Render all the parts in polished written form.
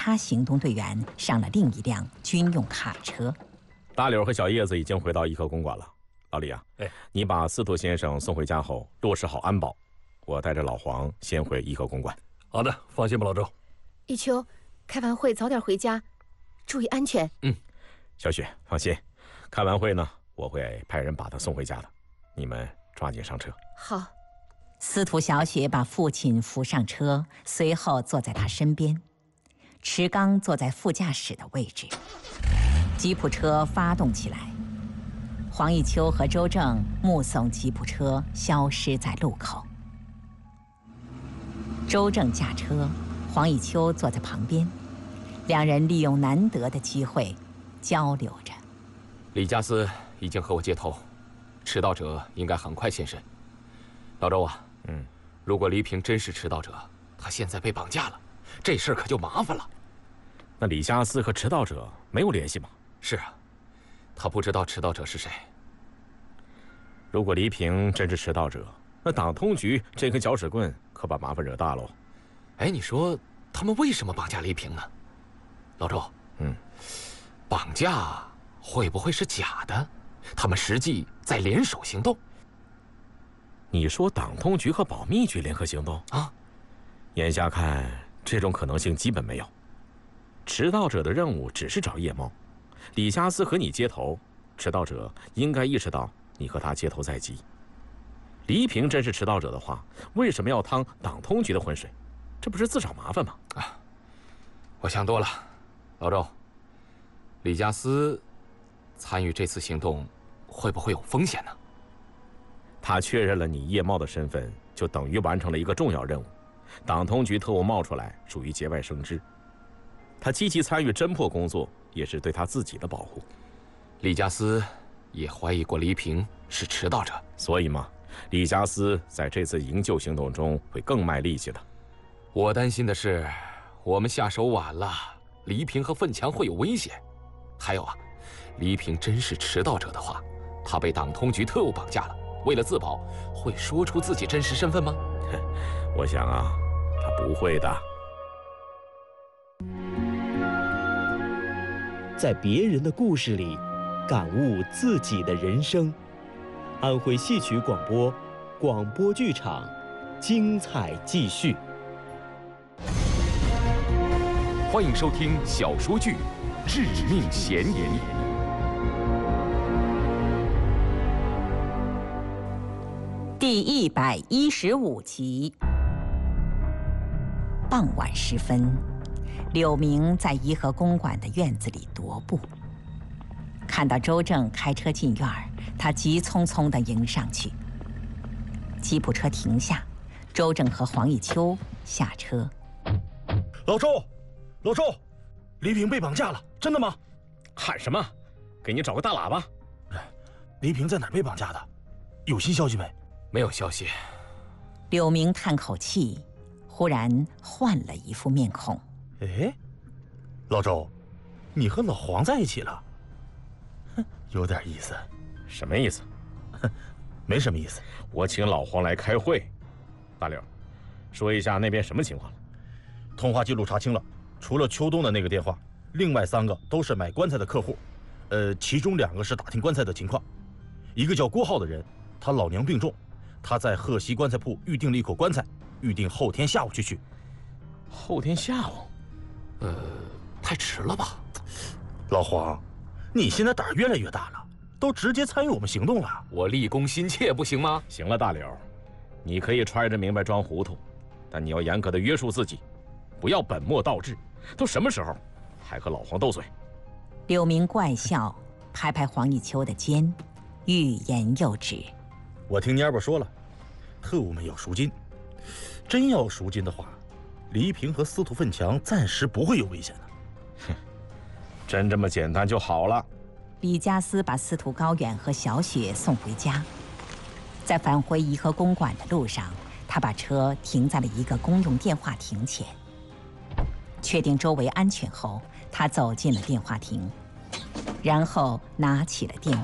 他行动队员上了另一辆军用卡车。 大柳和小叶子已经回到颐和公馆了。老李啊，你把司徒先生送回家后，落实好安保，我带着老黄先回颐和公馆。 好的，放心吧，老周。 一秋，开完会早点回家，注意安全。 小雪放心，开完会呢，我会派人把他送回家的，你们抓紧上车。 好。 司徒小雪把父亲扶上车，随后坐在他身边。池刚坐在副驾驶的位置。吉普车发动起来，黄一秋和周正目送吉普车消失在路口。周正驾车，黄一秋坐在旁边，两人利用难得的机会交流着。 李家私已经和我接头，迟到者应该很快现身。老周啊，如果黎平真是迟到者，他现在被绑架了，这事儿可就麻烦了。 那李家私和迟到者没有联系吗？ 是啊，他不知道迟到者是谁。 如果黎平真是迟到者，那党通局这根搅屎棍可把麻烦惹大喽。 哎，你说他们为什么绑架黎平呢？老周，绑架会不会是假的？他们实际在联手行动。 你说党通局和保密局联合行动啊？ 眼下看，这种可能性基本没有。迟到者的任务只是找叶猫，李家私和你接头，迟到者应该意识到你和他接头在即。黎平真是迟到者的话，为什么要趟党通局的浑水？这不是自找麻烦吗？ 我想多了，老周。李家私参与这次行动，会不会有风险呢？ 他确认了你叶茂的身份，就等于完成了一个重要任务。党通局特务冒出来，属于节外生枝。他积极参与侦破工作，也是对他自己的保护。 李家私也怀疑过黎平是迟到者， 所以嘛，李家私在这次营救行动中会更卖力气的。 我担心的是，我们下手晚了，黎平和奋强会有危险。还有啊，黎平真是迟到者的话，他被党通局特务绑架了。为了自保，会说出自己真实身份吗？ 我想啊，他不会的。 在别人的故事里，感悟自己的人生。安徽戏曲广播，广播剧场，精彩继续。 欢迎收听小说剧《致命嫌疑》。 第115集。傍晚时分，柳明在颐和公馆的院子里踱步，看到周正开车进院儿，他急匆匆地迎上去。吉普车停下，周正和黄一秋下车。 老周，黎平被绑架了，真的吗？ 喊什么？给你找个大喇叭。 黎平在哪儿被绑架的？有新消息没？ 没有消息。 柳明叹口气，忽然换了一副面孔。 哎，老周，你和老黄在一起了？哼，有点意思。 什么意思？ 没什么意思。 我请老黄来开会。大柳，说一下那边什么情况？ 通话记录查清了，除了秋冬的那个电话，另外3个都是买棺材的客户。其中2个是打听棺材的情况。一个叫郭浩的人，他老娘病重，他在鹤溪棺材铺预定了一口棺材，预定后天下午去取。 后天下午？ 太迟了吧？ 老黄，你现在胆儿越来越大了，都直接参与我们行动了。 我立功心切不行吗？ 行了，大柳，你可以揣着明白装糊涂，但你要严格的约束自己，不要本末倒置。都什么时候，还和老黄斗嘴？ 柳明怪笑，拍拍黄一秋的肩，欲言又止。 我听蔫巴说了，特务们要赎金，真要赎金的话，黎平和司徒奋强暂时不会有危险的。 哼，真这么简单就好了。 李家私把司徒高远和小雪送回家，在返回颐和公馆的路上，他把车停在了一个公用电话亭前。确定周围安全后，他走进了电话亭，然后拿起了电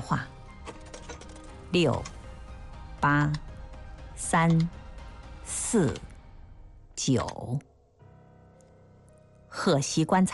话。6、8、3、4、9。鹤溪棺材